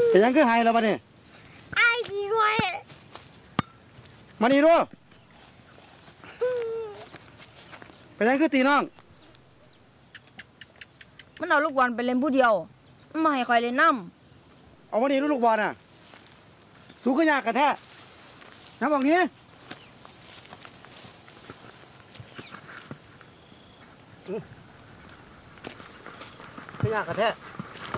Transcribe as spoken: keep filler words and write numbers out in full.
เป็นยังคือไฮแล้วบ้านี่ไอ้ดีด้วยมานี่ดูเป็นยังคือตีน้องมันเอาลูกบอลไปเล่นผู้เดียวไม่ให้คอยเล่นน้ำเอามานี่ดูลูกบอลน่ะสู้ก็ยากกันแท้น้ำบอกนี้ก็ยากกันแท้